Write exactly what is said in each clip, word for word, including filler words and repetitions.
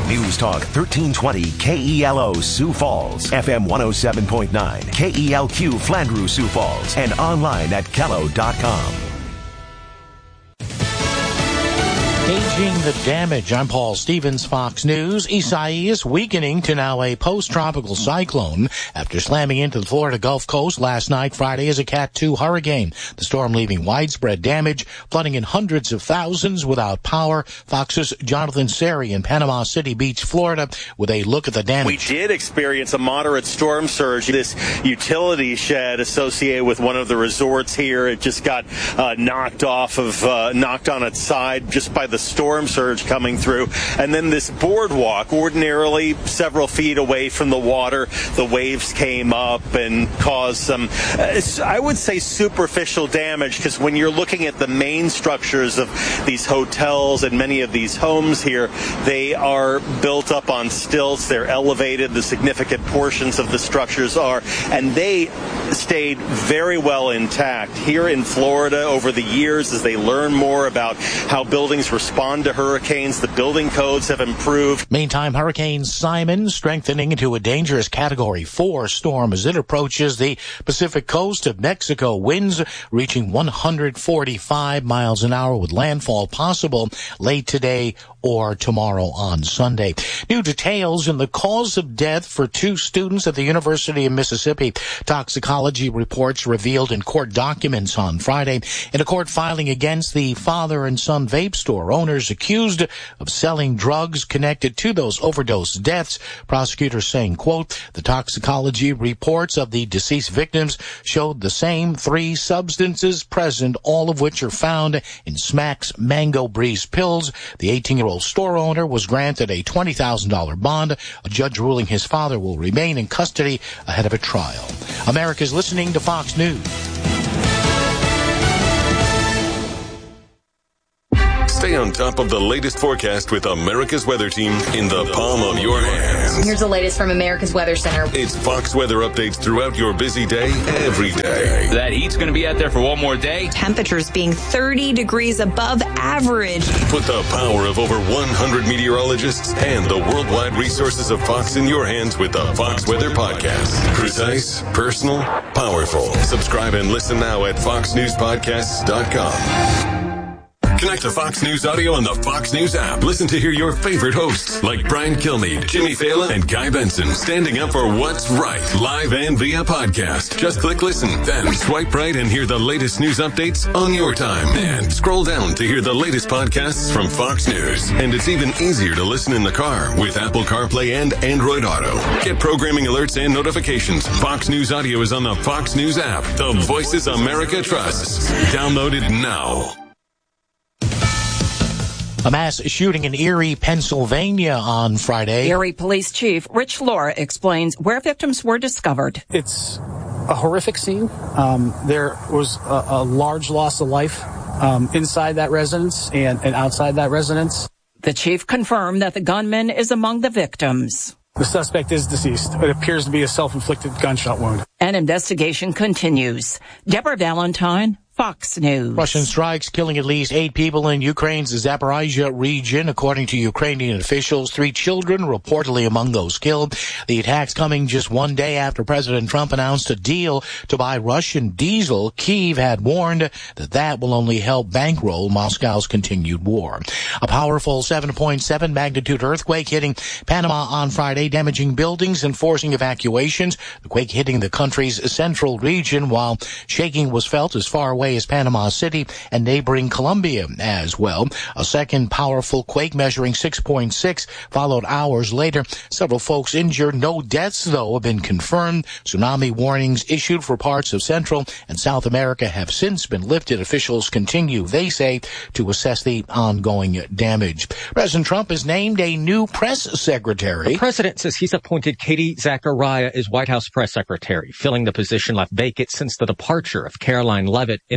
News Talk thirteen twenty K E L O Sioux Falls, F M one oh seven point nine, K E L Q Flandreau Sioux Falls, and online at kello dot com. Gauging the damage. I'm Paul Stevens, Fox News. Isaias weakening to now a post-tropical cyclone after slamming into the Florida Gulf Coast last night, Friday, as a Cat two hurricane. The storm leaving widespread damage, flooding in hundreds of thousands without power. Fox's Jonathan Seri in Panama City Beach, Florida, with a look at the damage. We did experience a moderate storm surge. This utility shed associated with one of the resorts here, it just got uh, knocked off of, uh, knocked on its side just by the storm surge coming through. And then this boardwalk, ordinarily several feet away from the water, the waves came up and caused some, uh, I would say, superficial damage, because when you're looking at the main structures of these hotels and many of these homes here, they are built up on stilts. They're elevated. The significant portions of the structures are, and they stayed very well intact. Here in Florida, over the years, as they learn more about how buildings respond to hurricanes, the building codes have improved. Meantime, Hurricane Simon strengthening into a dangerous Category four storm as it approaches the Pacific coast of Mexico. Winds reaching one hundred forty-five miles an hour with landfall possible late today or tomorrow on Sunday. New details in the cause of death for two students at the University of Mississippi. Toxicology reports revealed in court documents on Friday in a court filing against the father and son vape store owners accused of selling drugs connected to those overdose deaths. Prosecutors saying, quote, the toxicology reports of the deceased victims showed the same three substances present, all of which are found in Smack's Mango Breeze pills. The eighteen-year-old store owner was granted a twenty thousand dollars bond, a judge ruling his father will remain in custody ahead of a trial. America's listening to Fox News. Stay on top of the latest forecast with America's Weather Team in the palm of your hands. Here's the latest from America's Weather Center. It's Fox weather updates throughout your busy day, every day. That heat's going to be out there for one more day. Temperatures being thirty degrees above average. Put the power of over one hundred meteorologists and the worldwide resources of Fox in your hands with the Fox Weather Podcast. Precise, personal, powerful. Subscribe and listen now at fox news podcasts dot com. Connect to Fox News Audio on the Fox News app. Listen to hear your favorite hosts like Brian Kilmeade, Jimmy Fallon, and Guy Benson standing up for what's right, live and via podcast. Just click listen, then swipe right and hear the latest news updates on your time. And scroll down to hear the latest podcasts from Fox News. And it's even easier to listen in the car with Apple CarPlay and Android Auto. Get programming alerts and notifications. Fox News Audio is on the Fox News app. The voices America trusts. Download it now. A mass shooting in Erie, Pennsylvania on Friday. Erie Police Chief Rich Laura explains where victims were discovered. It's a horrific scene. Um, there was a, a large loss of life um, inside that residence and, and outside that residence. The chief confirmed that the gunman is among the victims. The suspect is deceased. It appears to be a self-inflicted gunshot wound. An investigation continues. Deborah Valentine, Fox News. Russian strikes killing at least eight people in Ukraine's Zaporizhia region. According to Ukrainian officials, three children reportedly among those killed. The attacks coming just one day after President Trump announced a deal to buy Russian diesel. Kyiv had warned that that will only help bankroll Moscow's continued war. A powerful seven point seven magnitude earthquake hitting Panama on Friday, damaging buildings and forcing evacuations. The quake hitting the country's central region, while shaking was felt as far away as Panama City and neighboring Colombia as well. A second powerful quake measuring six point six followed hours later. Several folks injured. No deaths, though, have been confirmed. Tsunami warnings issued for parts of Central and South America have since been lifted. Officials continue, they say, to assess the ongoing damage. President Trump has named a new press secretary. The president says he's appointed Katie Zachariah as White House press secretary, filling the position left vacant since the departure of Caroline Leavitt in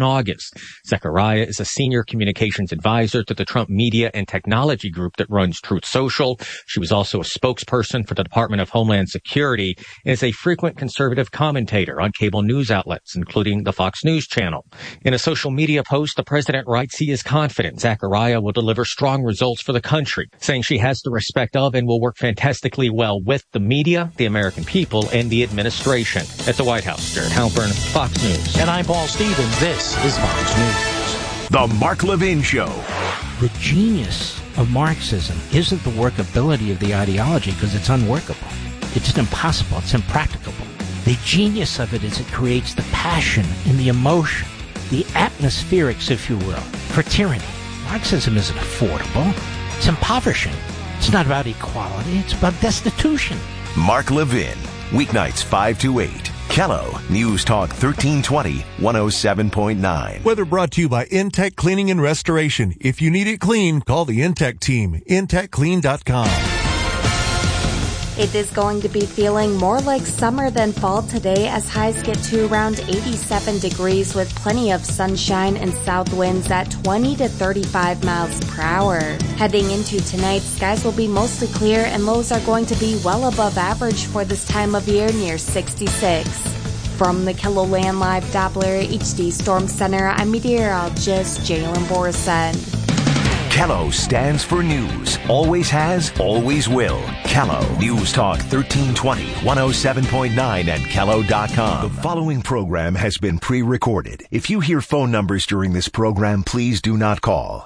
in August. Zachariah is a senior communications advisor to the Trump media and technology group that runs Truth Social. She was also a spokesperson for the Department of Homeland Security and is a frequent conservative commentator on cable news outlets, including the Fox News channel. In a social media post, the president writes he is confident Zachariah will deliver strong results for the country, saying she has the respect of and will work fantastically well with the media, the American people, and the administration. At the White House, Jared Halpern, Fox News. And I'm Paul Stevens. This is Fox News. The Mark Levin Show. The genius of Marxism isn't the workability of the ideology because it's unworkable. It's just impossible. It's impracticable. The genius of it is it creates the passion and the emotion, the atmospherics, if you will, for tyranny. Marxism isn't affordable. It's impoverishing. It's not about equality. It's about destitution. Mark Levin. Weeknights five to eight. Kello, News Talk thirteen twenty, one oh seven point nine. Weather brought to you by Intech Cleaning and Restoration. If you need it clean, call the Intech team. intech clean dot com. It is going to be feeling more like summer than fall today as highs get to around eighty-seven degrees with plenty of sunshine and south winds at twenty to thirty-five miles per hour. Heading into tonight, skies will be mostly clear and lows are going to be well above average for this time of year near sixty-six. From the KELOLAND Live Doppler H D Storm Center, I'm meteorologist Jalen Borison. Kello stands for news. Always has, always will. Kello. News Talk thirteen twenty, one oh seven point nine and Kello dot com. The following program has been pre-recorded. If you hear phone numbers during this program, please do not call.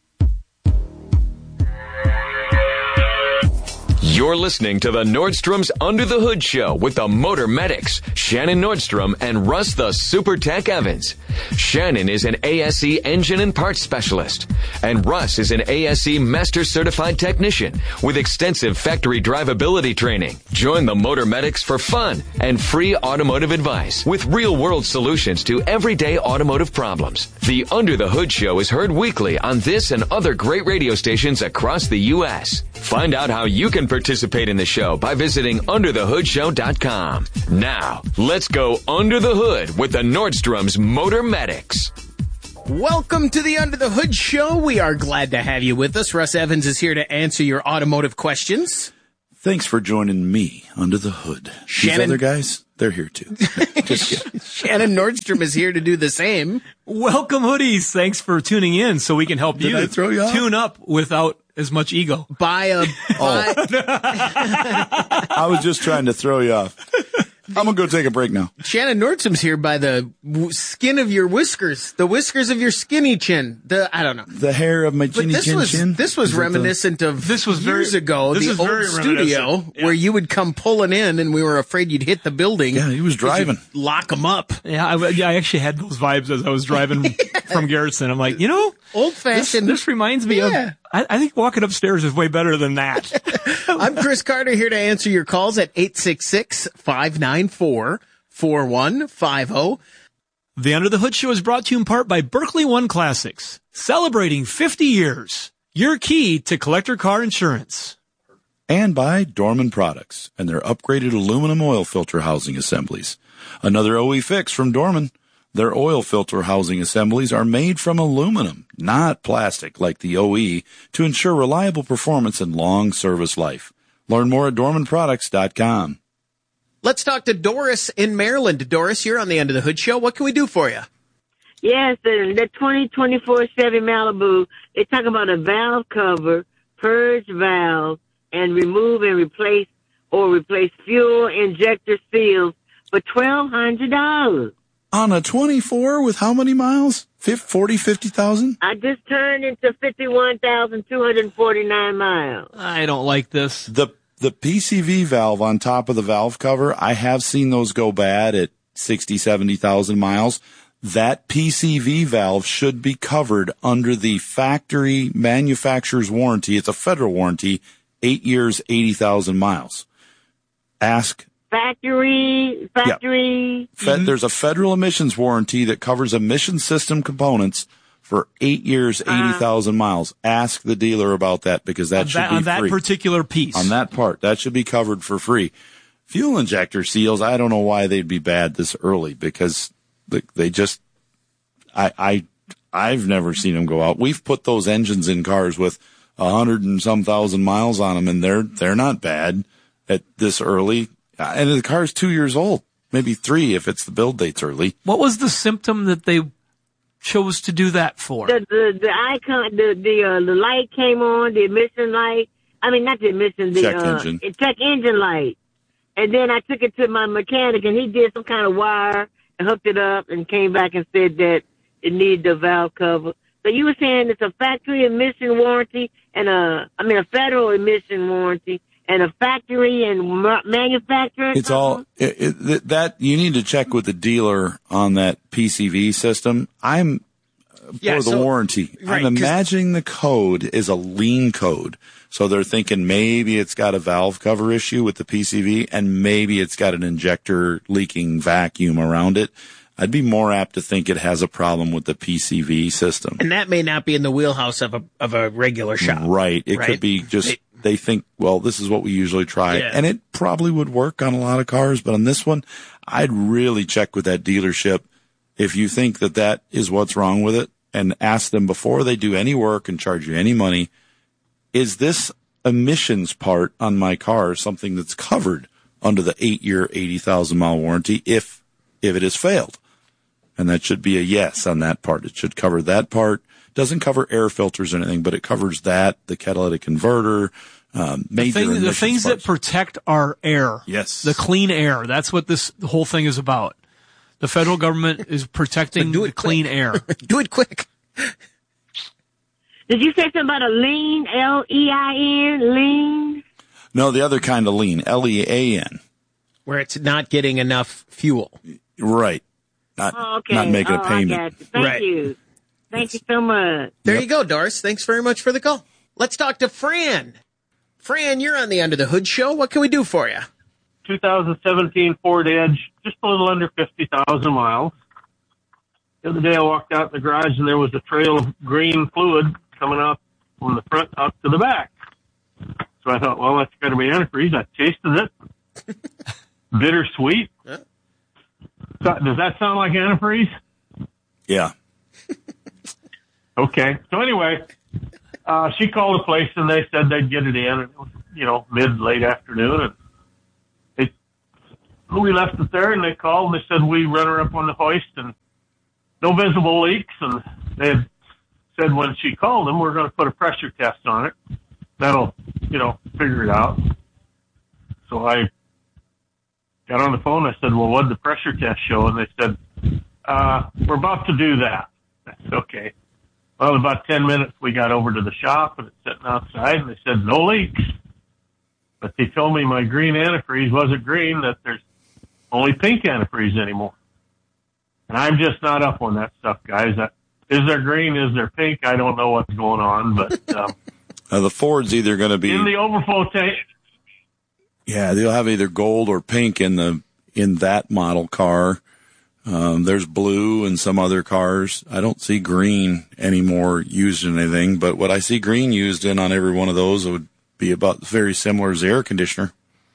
You're listening to the Nordstrom's Under the Hood Show with the Motor Medics, Shannon Nordstrom and Russ the Super Tech Evans. Shannon is an A S E engine and parts specialist, and Russ is an A S E Master Certified Technician with extensive factory drivability training. Join the Motor Medics for fun and free automotive advice with real-world solutions to everyday automotive problems. The Under the Hood Show is heard weekly on this and other great radio stations across the U S Find out how you can participate in the show by visiting under the hood show dot com. Now, let's go under the hood with the Nordstrom's Motor Medics. Welcome to the Under the Hood Show. We are glad to have you with us. Russ Evans is here to answer your automotive questions. Thanks for joining me under the hood. Shannon, These other guys, they're here too. Shannon Nordstrom is here to do the same. Welcome, hoodies. Thanks for tuning in so we can help Did you, I throw you off? tune up without as much ego. Buy a... Buy, I was just trying to throw you off. I'm going to go take a break now. Shannon Nordstrom's here by the w- skin of your whiskers, the whiskers of your skinny chin. The I don't know. The hair of my chinny but this chin was, chin. This was reminiscent the, of this was years very, ago, this the old studio yeah. where you would come pulling in and we were afraid you'd hit the building. Yeah, he was driving. Lock them up. Yeah I, yeah, I actually had those vibes as I was driving from Garrison. I'm like, you know, old-fashioned. This, this reminds me yeah. of... I, I think walking upstairs is way better than that. I'm Chris Carter here to answer your calls at eight six six, five nine four, four one five zero. The Under the Hood Show is brought to you in part by Berkeley One Classics, celebrating fifty years. Your key to collector car insurance. And by Dorman Products and their upgraded aluminum oil filter housing assemblies. Another O E fix from Dorman. Their oil filter housing assemblies are made from aluminum, not plastic like the O E, to ensure reliable performance and long service life. Learn more at dorman products dot com. Let's talk to Doris in Maryland. Doris, you're on the End of the Hood Show. What can we do for you? Yes, the, the twenty twenty-four Chevy Malibu, they talk about a valve cover, purge valve, and remove and replace or replace fuel injector seals for twelve hundred dollars. On a twenty-four with how many miles? forty, fifty thousand? I just turned into fifty-one thousand two hundred forty-nine miles. I don't like this. The the P C V valve on top of the valve cover, I have seen those go bad at sixty, seventy thousand miles. That P C V valve should be covered under the factory manufacturer's warranty. It's a federal warranty, eight years, eighty thousand miles. Ask Factory, factory. Yeah. Fe- there's a federal emissions warranty that covers emission system components for eight years, eighty thousand uh, miles. Ask the dealer about that because that should that, be on that free. particular piece. On that part, that should be covered for free. Fuel injector seals, I don't know why they'd be bad this early because they just, I, I, I've never seen them go out. We've put those engines in cars with a hundred and some thousand miles on them, and they're, they're not bad at this early. And the car's two years old, maybe three if it's the build date's early. What was the symptom that they chose to do that for? The the, the icon, the the uh, the light came on, the emission light. I mean, not the emission, the check uh, engine. check engine light. And then I took it to my mechanic, and he did some kind of wire and hooked it up, and came back and said that it needed the valve cover. So you were saying it's a factory emission warranty and a, I mean, a federal emission warranty and a factory and ma- manufacturer. It's all it, it, that you need to check with the dealer on that P C V system. I'm Yeah, for the so- warranty. right, I'm 'cause- imagining the code is a lean code. So they're thinking maybe it's got a valve cover issue with the P C V and maybe it's got an injector leaking vacuum around it. I'd be more apt to think it has a problem with the P C V system. And that may not be in the wheelhouse of a of a regular shop. Right. It right? could be just, they think, well, this is what we usually try. Yeah. And it probably would work on a lot of cars, but on this one, I'd really check with that dealership if you think that that is what's wrong with it, and ask them before they do any work and charge you any money, is this emissions part on my car something that's covered under the eight-year, eighty thousand mile warranty if if it has failed? And that should be a yes on that part. It should cover that part. Doesn't cover air filters or anything, but it covers that, the catalytic converter, um, The, major thing, the emissions things that parts. protect our air. Yes. The clean air. That's what this whole thing is about. The federal government is protecting the clean air. Do it quick. Did you say something about a lean, L E I N, lean? No, the other kind of lean, L E A N. Where it's not getting enough fuel. Right. Not, Oh, okay. not making oh, a payment. I got you. Thank Right. you. Thank you so much. There you go, Doris. Thanks very much for the call. Let's talk to Fran. Fran, you're on the Under the Hood show. What can we do for you? two thousand seventeen Ford Edge, just a little under fifty thousand miles. The other day I walked out in the garage and there was a trail of green fluid coming out from the front up to the back. So I thought, well, that's got to be antifreeze. I tasted it. Bittersweet. Yeah. So, does that sound like antifreeze? Yeah. Okay. So anyway, uh, she called the place and they said they'd get it in. And it was, you know, mid, late afternoon. And they, we left it there and they called and they said we run her up on the hoist and no visible leaks. And they had said when she called them, we're going to put a pressure test on it. That'll, you know, figure it out. So I got on the phone. I said, well, what did the pressure test show? And they said, uh, we're about to do that. I said, okay. Well, in about ten minutes, we got over to the shop and it's sitting outside and they said, no leaks. But they told me my green antifreeze wasn't green, that there's only pink antifreeze anymore. And I'm just not up on that stuff, guys. That, is there green? Is there pink? I don't know what's going on, but, um, Uh, the Ford's either going to be in the overflow tank. Yeah, they'll have either gold or pink in the in that model car. Um, there's blue in some other cars. I don't see green anymore used in anything, but what I see green used in on every one of those would be about very similar as the air conditioner.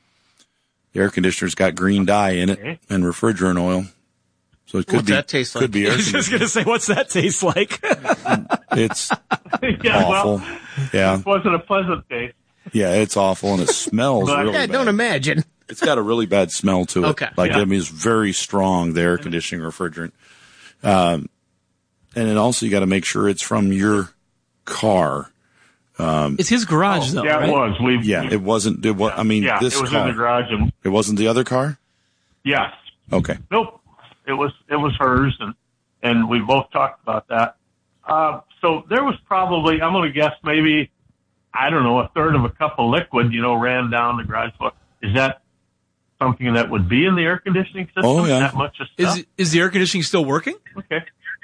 The air conditioner's got green dye in it and refrigerant oil. So it could What's be that taste could like? be air I was just going to say, what's that taste like? It's yeah, awful. well, Yeah. it wasn't a pleasant taste. Yeah, it's awful and it smells But- really Yeah, bad. don't imagine. It's got a really bad smell to it. Okay. Like, Yeah. I mean, it's very strong, the air conditioning refrigerant. Um, and then also you got to make sure it's from your car. Um, It's his garage, though, Yeah, right? it was. We, yeah, it wasn't, it was, I mean, yeah, this it was car. in the garage. And, It wasn't the other car? yes. Okay. Nope. It was, it was hers. And, and we both talked about that. Uh, so there was probably, I'm going to guess maybe, I don't know, a third of a cup of liquid, you know, ran down the garage floor. Is that something that would be in the air conditioning system? Oh, yeah. That much of stuff? Is is the air conditioning still working? Okay.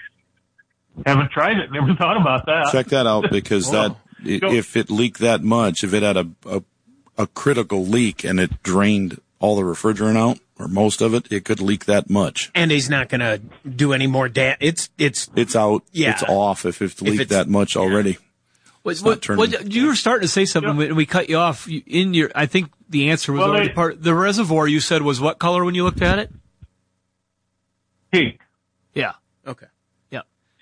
Haven't tried it. Never thought about that. Check that out because that, i- Go. if it leaked that much, if it had a, a, a critical leak and it drained all the refrigerant out or most of it, it could leak that much. And he's not going to do any more da- It's, it's, It's out. Yeah. It's off if it's leaked it's- that much already. What, It's not what, turning- what, you were starting to say something when we cut you off. You- In your, I think the answer was Well, already they- part. The reservoir you said was what color when you looked at it? Pink. Yeah. okay. Yeah.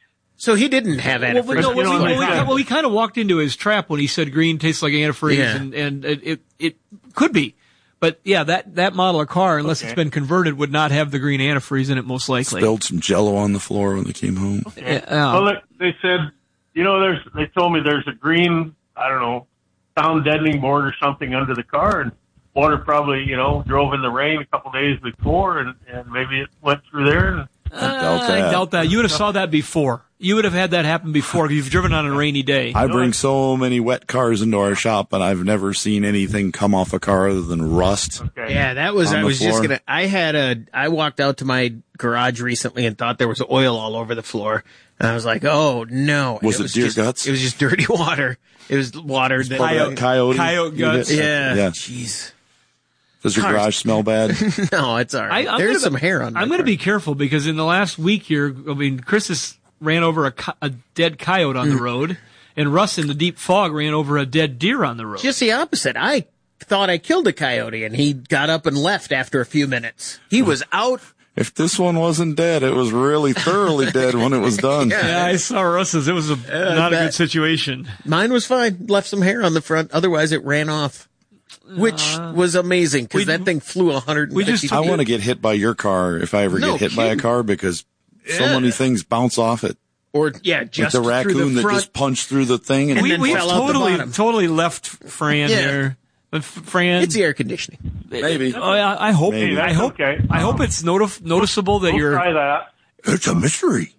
So he didn't have antifreeze. Well, no, well, we, well, we, well, we kind of walked into his trap when he said green tastes like antifreeze, Yeah. and, and it, it it could be. But, yeah, that, that model of car, unless Okay. it's been converted, would not have the green antifreeze in it, most likely. Spilled some Jell-O on the floor when they came home. Yeah. Well, they, they said, you know, there's. They told me there's a green, I don't know, sound deadening board or something under the car, and water probably, you know, drove in the rain a couple days before, and, and maybe it went through there. And Uh, I doubt that. You would have saw that before. You would have had that happen before because you've driven on a rainy day. I bring so many wet cars into our shop, and I've never seen anything come off a car other than rust. Okay. Yeah, that was, On I the was just floor. gonna, I had a, I walked out to my garage recently and thought there was oil all over the floor. And I was like, oh no. Was it deer just, guts? It was just dirty water. It was water that, Coyote, coyote, coyote guts. yeah. Yeah. Jeez. Does your Cars. garage smell bad? No, it's all right. I, I'm There's gonna, some hair on my I'm going to car. be careful because in the last week here, I mean, Chris has ran over a, co- a dead coyote on the road, and Russ in the deep fog ran over a dead deer on the road. Just the opposite. I thought I killed a coyote and he got up and left after a few minutes. He was out. If this one wasn't dead, it was really thoroughly dead when it was done. Yeah, I saw Russ's. It was a, I not a bet. good situation. Mine was fine. Left some hair on the front. Otherwise, it ran off, which was amazing because that thing flew one hundred fifty we just- I feet. want to get hit by your car if I ever No get hit by a kidding. car because so Yeah. many things bounce off it. Or, yeah, Like just the through raccoon the that front. just punched through the thing. And, And we then we fell out the totally bottom. totally left Fran Yeah. there. But F- Fran, It's the air conditioning. maybe. Oh, yeah, I hope. Maybe. I hope. okay. I hope it's notif- noticeable that we'll you're try that. It's a mystery.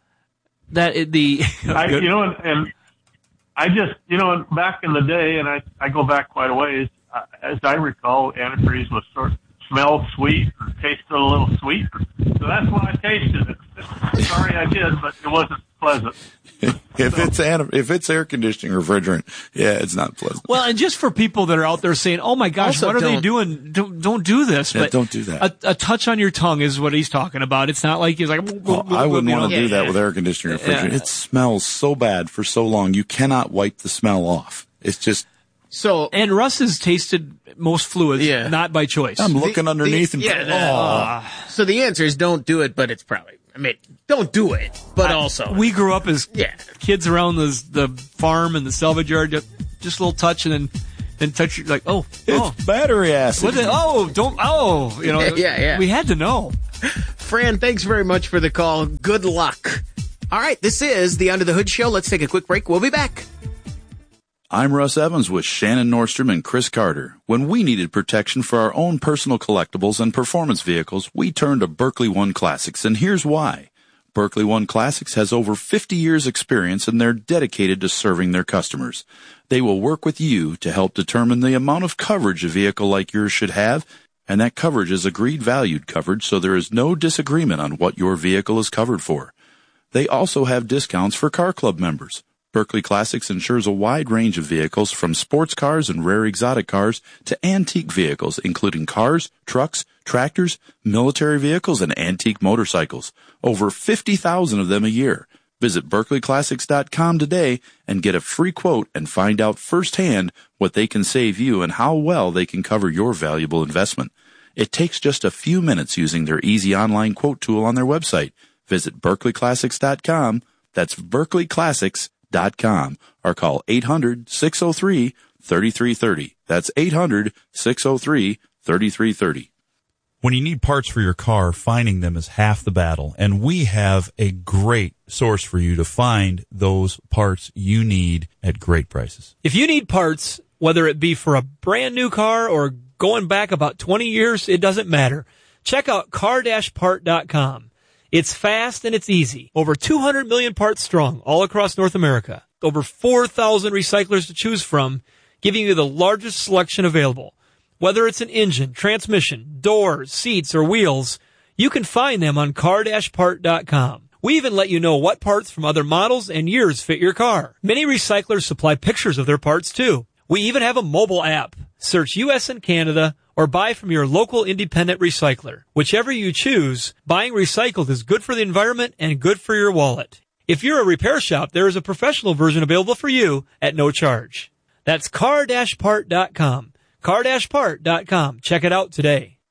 that it, the. I, Good. you know, and, and I just, you know, back in the day, and I, I go back quite a ways, uh, as I recall, antifreeze was sort of smelled sweet, or tasted a little sweet. So that's when I tasted it. Sorry I did, but it wasn't pleasant. If it's an, if it's air conditioning refrigerant, yeah, it's not pleasant. Well, and just for people that are out there saying, "Oh my gosh, Also what are they don't- doing? Don't, don't do this." Yeah, but don't do that. A, a touch on your tongue is what he's talking about. It's not like he's like. Oh, I wouldn't you want know. to do Yeah, that yeah. with air conditioning refrigerant. Yeah. It smells so bad for so long. You cannot wipe the smell off. It's just, So, And Russ has tasted most fluids, Yeah. not by choice. I'm looking the- underneath the- and yeah, the- oh, so the answer is don't do it, but it's probably, I mean, don't do it, but also. we grew up as Yeah. kids around the the farm and the salvage yard. Just, just a little touch, and then then touch. Like, oh, oh, it's battery acid. what the, oh, don't, oh, you know. Yeah, yeah, yeah. We had to know. Fran, thanks very much for the call. Good luck. All right, this is the Under the Hood Show. Let's take a quick break. We'll be back. I'm Russ Evans with Shannon Nordstrom and Chris Carter. When we needed protection for our own personal collectibles and performance vehicles, we turned to Berkeley One Classics, and here's why. Berkeley One Classics has over fifty years experience and they're dedicated to serving their customers. They will work with you to help determine the amount of coverage a vehicle like yours should have, and that coverage is agreed valued coverage, so there is no disagreement on what your vehicle is covered for. They also have discounts for Car Club members. Berkeley Classics insures a wide range of vehicles from sports cars and rare exotic cars to antique vehicles, including cars, trucks, tractors, military vehicles, and antique motorcycles. Over fifty thousand of them a year. Visit berkeley classics dot com today and get a free quote and find out firsthand what they can save you and how well they can cover your valuable investment. It takes just a few minutes using their easy online quote tool on their website. Visit berkeley classics dot com. That's berkeley classics dot com or call eight hundred, six oh three, three three three oh. That's eight hundred, six oh three, three three three oh. When you need parts for your car, finding them is half the battle, and we have a great source for you to find those parts you need at great prices. If you need parts, whether it be for a brand new car or going back about twenty years, it doesn't matter. Check out car dash part dot com. It's fast and it's easy. Over two hundred million parts strong all across North America. Over four thousand recyclers to choose from, giving you the largest selection available. Whether it's an engine, transmission, doors, seats, or wheels, you can find them on car dash part dot com. We even let you know what parts from other models and years fit your car. Many recyclers supply pictures of their parts too. We even have a mobile app. Search U S and Canada or buy from your local independent recycler. Whichever you choose, buying recycled is good for the environment and good for your wallet. If you're a repair shop, there is a professional version available for you at no charge. That's car dash part dot com. car dash part dot com. Check it out today.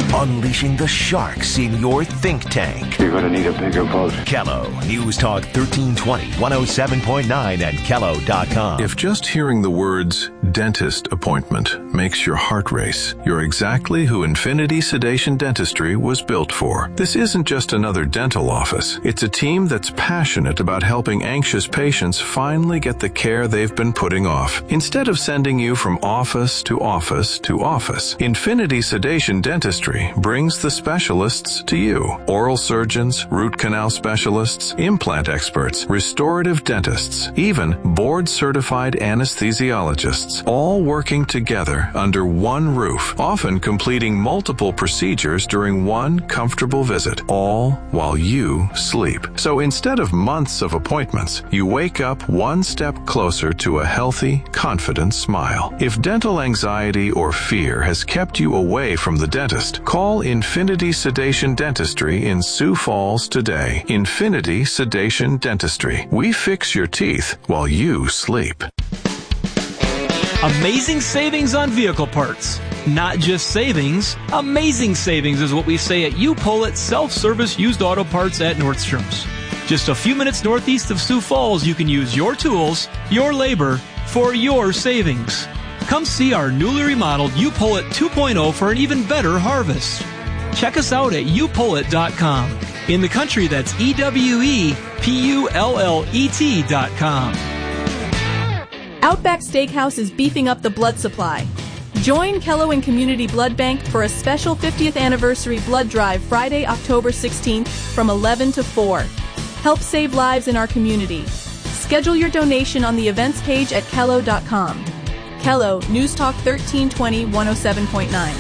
unleashing the sharks in your think tank. You're going to need a bigger boat. Kello News Talk thirteen twenty, one oh seven point nine and Kello dot com. If just hearing the words dentist appointment makes your heart race, you're exactly who Infinity Sedation Dentistry was built for. This isn't just another dental office. It's a team that's passionate about helping anxious patients finally get the care they've been putting off. Instead of sending you from office to office to office, Infinity Sedation Dentistry brings the specialists to you. Oral surgeons, root canal specialists, implant experts, restorative dentists, even board-certified anesthesiologists, all working together under one roof, often completing multiple procedures during one comfortable visit, all while you sleep. So instead of months of appointments, you wake up one step closer to a healthy, confident smile. If dental anxiety or fear has kept you away from the dentist, call Infinity Sedation Dentistry in Sioux Falls today. Infinity Sedation Dentistry. We fix your teeth while you sleep. Amazing savings on vehicle parts. Not just savings, amazing savings is what we say at U-Pull-It Self-Service Used Auto Parts at Nordstrom's. Just a few minutes northeast of Sioux Falls, you can use your tools, your labor, for your savings. Come see our newly remodeled U-Pull-It two point oh for an even better harvest. Check us out at U Pull It dot com. In the country, that's E W E P U L L E T dot com. Outback Steakhouse is beefing up the blood supply. Join Kello and Community Blood Bank for a special fiftieth anniversary blood drive Friday, October sixteenth from eleven to four. Help save lives in our community. Schedule your donation on the events page at Kello dot com. Kello, News Talk thirteen twenty, one oh seven point nine.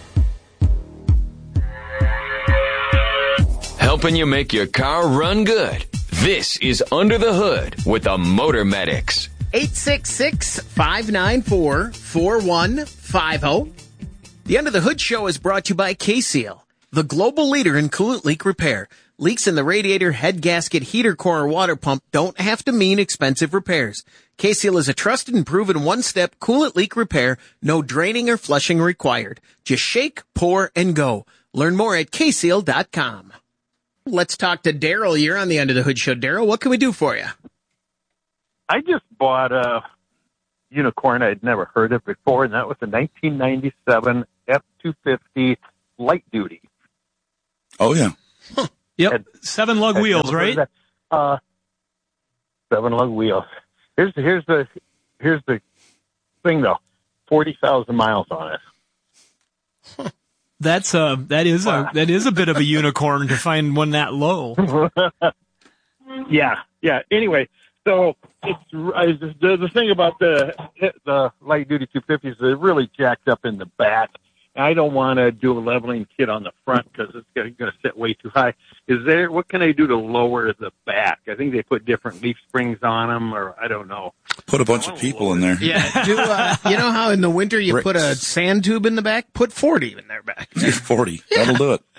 Helping you make your car run good. This is Under the Hood with the Motor Medics. eight six six, five nine four, four one five zero. The Under the Hood Show is brought to you by K-Seal, the global leader in coolant leak repair. Leaks in the radiator, head gasket, heater core, or water pump don't have to mean expensive repairs. K-Seal is a trusted and proven one-step coolant leak repair, no draining or flushing required. Just shake, pour, and go. Learn more at K Seal dot com. Let's talk to Daryl. You're on the Under the Hood Show. Daryl, what can we do for you? I just bought a unicorn I'd never heard of before, and that was a nineteen ninety-seven F two fifty light duty. Oh, yeah. Huh. Yep. Had, seven lug wheels, right? Uh, seven lug wheels. Here's the, here's the, here's the thing though. forty thousand miles on it. Huh. That's a, that is a, that is a bit of a unicorn to find one that low. yeah. Yeah. Anyway, so it's, I, the, the thing about the, the light duty two fifty is they're really jacked up in the back. I don't want to do a leveling kit on the front because it's going to sit way too high. Is there, what can I do to lower the back? I think they put different leaf springs on them, or I don't know. Put a bunch of people in there. Yeah. Do, uh, you know how in the winter you Bricks. put a sand tube in the back? Put forty in their back. forty. That'll do it.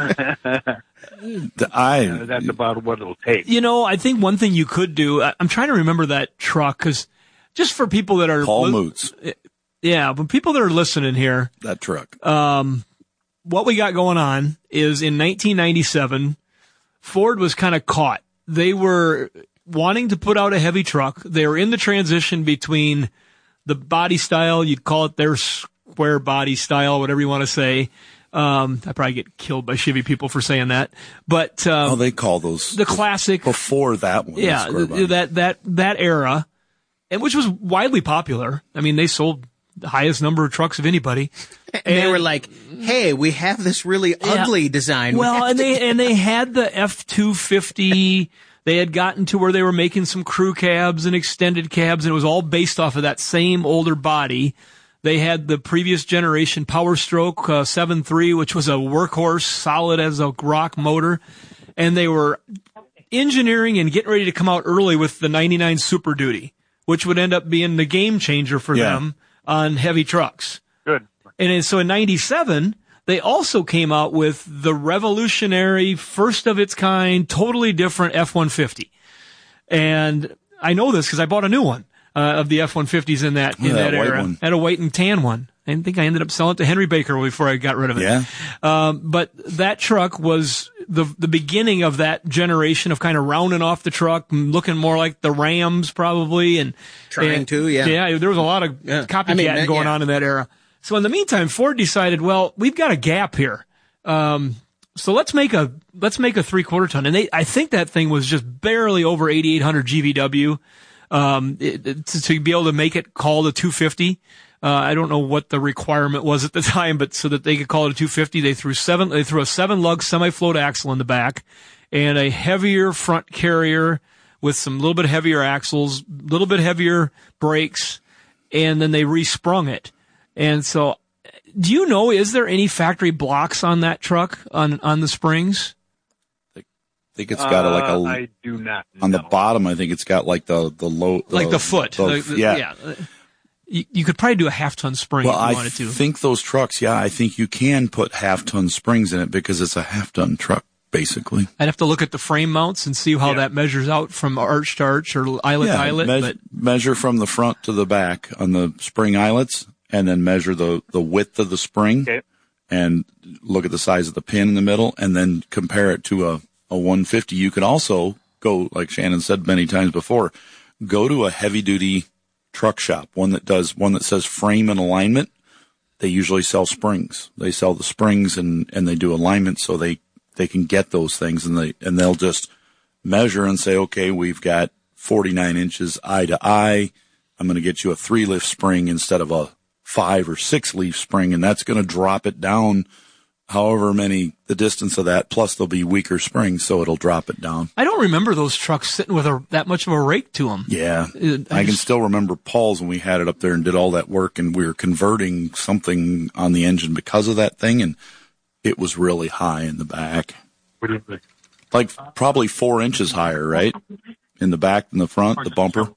the, I, That's about what it'll take. You know, I think one thing you could do, I'm trying to remember that truck, because just for people that are... Paul li- Moots. Yeah, but people that are listening here, that truck. Um, what we got going on is in nineteen ninety-seven, Ford was kind of caught. They were wanting to put out a heavy truck. They were in the transition between the body style, you'd call it their square body style, whatever you want to say. Um, I probably get killed by Chevy people for saying that, but um, oh, they call those the classic before that one. Yeah, th- that that that era, and which was widely popular. I mean, they sold the highest number of trucks of anybody. And, and they were like, hey, we have this really ugly yeah. design. Well, and they, and they had the F two fifty. They had gotten to where they were making some crew cabs and extended cabs, and it was all based off of that same older body. They had the previous generation Power Stroke uh, seven three, which was a workhorse, solid as a rock motor. And they were engineering and getting ready to come out early with the ninety-nine Super Duty, which would end up being the game changer for yeah. them on heavy trucks. Good. And so in ninety-seven, they also came out with the revolutionary, first of its kind, totally different F one fifty. And I know this because I bought a new one. uh, of the F one fifties in that in Oh, that that white era. one. I had a white and tan one. I think I ended up selling it to Henry Baker before I got rid of it. Yeah. Um, but that truck was the the beginning of that generation of kind of rounding off the truck, and looking more like the Rams probably, and Trying and- to, yeah. yeah. There was a lot of Yeah. copycatting I mean, that- going yeah. on in that era. So in the meantime, Ford decided, well, we've got a gap here. Um, so let's make a let's make a three quarter ton, and they I think that thing was just barely over eighty-eight hundred G V W. Um, it, it- to, to be able to make it called a two fifty. Uh, I don't know what the requirement was at the time, but so that they could call it a two fifty, they threw seven, they threw a seven lug semi-float axle in the back and a heavier front carrier with some little bit heavier axles, little bit heavier brakes, and then they resprung it. And so, do you know, is there any factory blocks on that truck, on, on the springs? I think it's got a, like a, Uh, I do not. on the bottom, I think it's got like the, the low, Like the foot. the- The- the- yeah. yeah. You, you could probably do a half ton spring Well, if you I wanted to. think those trucks, yeah, I think you can put half ton springs in it because it's a half ton truck, basically. I'd have to look at the frame mounts and see how that measures out from arch to arch or eyelet to eyelet. meas- but measure from the front to the back on the spring eyelets, and then measure the, the width of the spring, and look at the size of the pin in the middle, and then compare it to a, a one fifty. You can also go, like Shannon said many times before, go to a heavy duty truck shop, one that does, one that says frame and alignment. They usually sell springs. They sell the springs and, and they do alignment, so they, they can get those things, and they, and they'll just measure and say, okay, we've got forty-nine inches eye to eye. I'm going to get you a three lift spring instead of a five or six leaf spring, and that's going to drop it down however many, the distance of that, plus there'll be weaker springs, so it'll drop it down. I don't remember those trucks sitting with a, that much of a rake to them. Yeah. Uh, I I can just- still remember Paul's when we had it up there and did all that work, and we were converting something on the engine because of that thing, and it was really high in the back. What do you think? Like probably four inches higher, right? In the back than the front, the bumper.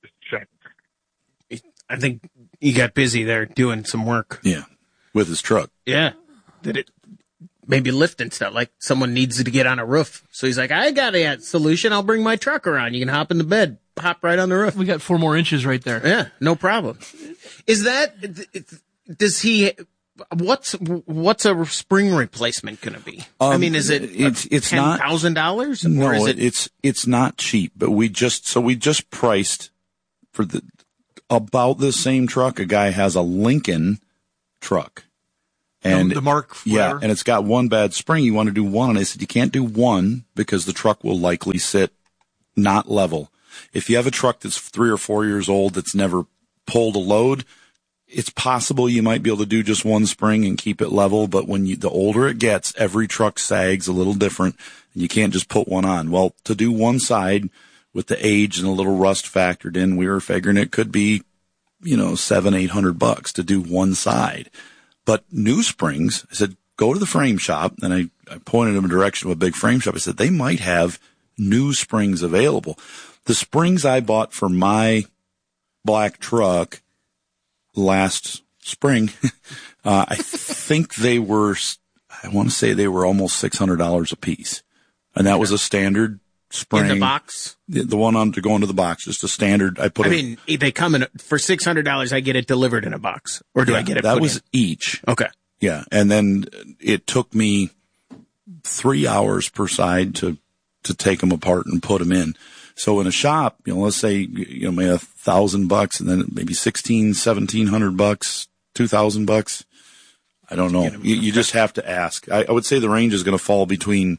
I think he got busy there doing some work. Yeah. With his truck. Yeah. Did it maybe lifting stuff, like someone needs to get on a roof. So he's like, I got a solution. I'll bring my truck around. You can hop in the bed, hop right on the roof. We got four more inches right there. Yeah, no problem. Is that, does he, what's, what's a spring replacement going to be? I Um, mean, is it it's it's not ten thousand dollars? No, Or is it, it's it's not cheap. But we just so we just priced for the about the same truck. A guy has a Lincoln truck, and The- the Mark yeah, whatever. and it's got one bad spring. You want to do one, and I said you can't do one because the truck will likely sit not level. If you have a truck that's three or four years old that's never pulled a load, it's possible you might be able to do just one spring and keep it level, but when you, the older it gets, every truck sags a little different, and you can't just put one on. Well, to do one side with the age and a little rust factored in, we were figuring it could be, you know, seven, eight hundred bucks to do one side. But new springs, I said, go to the frame shop, and I, I pointed them in the direction of a big frame shop. I said, they might have new springs available. The springs I bought for my black truck last spring, uh, I think they were, I want to say they were almost six hundred dollars a piece. And that was a standard spring. in the box? The, the one on to go into the box, just a standard. I put I a, mean, they come in, for six hundred dollars, I get it delivered in a box. Or do I yeah, get it that put was in? each. Okay. Yeah. And then it took me three hours per side to, to take them apart and put them in. So in a shop, you know, let's say, you know, maybe a thousand bucks and then maybe sixteen, seventeen hundred bucks, two thousand bucks. I don't know. You, you just have to ask. I, I would say the range is going to fall between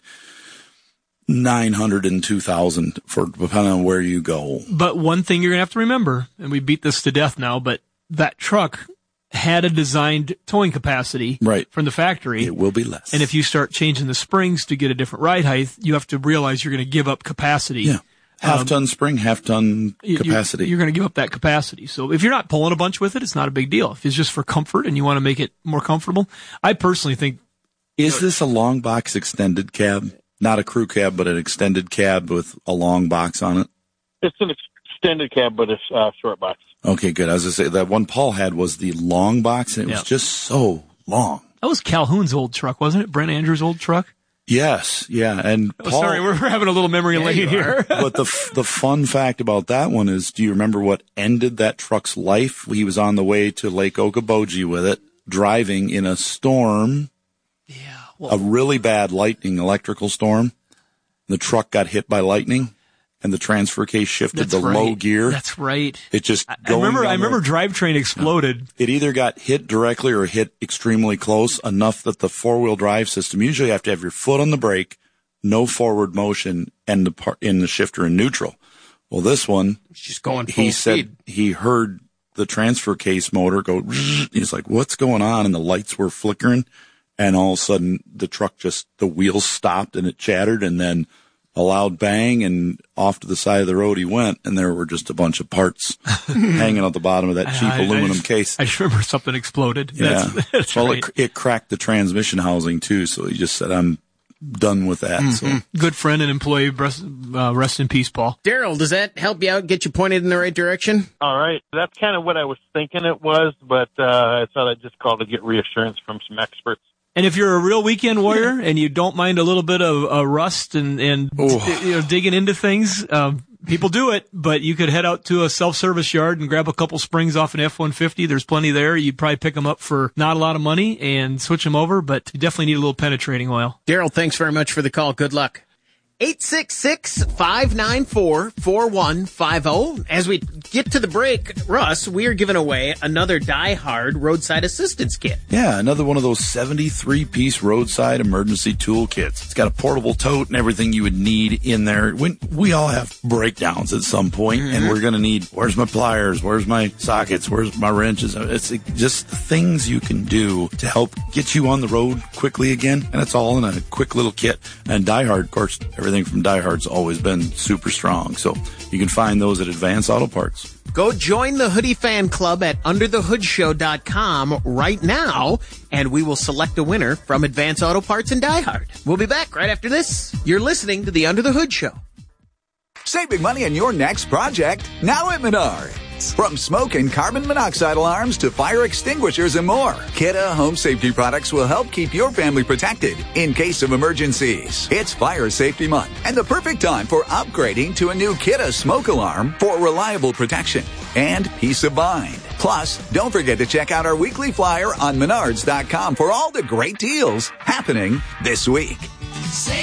nine hundred and two thousand for depending on where you go. But one thing you're going to have to remember, and we beat this to death now, but that truck had a designed towing capacity right from the factory. It will be less. And if you start changing the springs to get a different ride height, you have to realize you're going to give up capacity. Yeah. Half Um, ton spring, half ton you- you- capacity. You're going to give up that capacity. So if you're not pulling a bunch with it, it's not a big deal. If it's just for comfort and you want to make it more comfortable, I personally think. Is this a long box extended cab? Not a crew cab, but an extended cab with a long box on it? It's an extended cab, but it's uh, short box. Okay, good. As I say, that one Paul had was the long box, and it Yeah. was just so long. That was Calhoun's old truck, wasn't it? Brent Andrews' old truck? Yes, yeah, and Oh, Paul, sorry, we're having a little memory Yeah, lane you here. but the f- the fun fact about that one is, do you remember what ended that truck's life? He was on the way to Lake Okoboji with it, driving in a storm, yeah, well, a really bad lightning electrical storm. The truck got hit by lightning, and the transfer case shifted That's to right. low gear. That's right. It just I going remember. I down the- remember drivetrain exploded. It either got hit directly or hit extremely close enough that the four-wheel drive system, usually you have to have your foot on the brake, no forward motion, and the par- in the shifter in neutral. Well, this one, It's just going full he said speed. he heard the transfer case motor go, he's like, what's going on? And the lights were flickering, and all of a sudden the truck just, the wheels stopped and it chattered, and then a loud bang, and off to the side of the road he went, and there were just a bunch of parts hanging at the bottom of that cheap I- I aluminum just- case. I just remember something exploded. Yeah. That's, that's well, right. it, it cracked the transmission housing too, so he just said, I'm done with that. So. Good friend and employee. Rest, uh, rest in peace, Paul. Daryl, does that help you out, get you pointed in the right direction? All right. That's kind of what I was thinking it was, but uh, I thought I'd just call to get reassurance from some experts. And if you're a real weekend warrior and you don't mind a little bit of uh, rust and, and you know, digging into things, um, people do it, but you could head out to a self-service yard and grab a couple springs off an F one fifty. There's plenty there. You'd probably pick them up for not a lot of money and switch them over, but you definitely need a little penetrating oil. Daryl, thanks very much for the call. Good luck. eight six six, five nine four, four one five zero. As we get to the break, Russ, we are giving away another Die Hard roadside assistance kit. Yeah, another one of those seventy-three piece roadside emergency tool kits. It's got a portable tote and everything you would need in there. When we all have breakdowns at some point, Mm-hmm. and we're going to need, where's my pliers? Where's my sockets? Where's my wrenches? It's just things you can do to help get you on the road quickly again. And it's all in a quick little kit. And Die Hard, of course, everything from Die Hard's always been super strong. So you can find those at Advance Auto Parts. Go join the Hoodie Fan Club at under the hood show dot com right now, and we will select a winner from Advance Auto Parts and Die Hard. We'll be back right after this. You're listening to the Under the Hood Show. Save big money on your next project now at Menards. From smoke and carbon monoxide alarms to fire extinguishers and more, Kidde Home Safety products will help keep your family protected in case of emergencies. It's Fire Safety Month and the perfect time for upgrading to a new Kidde smoke alarm for reliable protection and peace of mind. Plus, don't forget to check out our weekly flyer on menards dot com for all the great deals happening this week.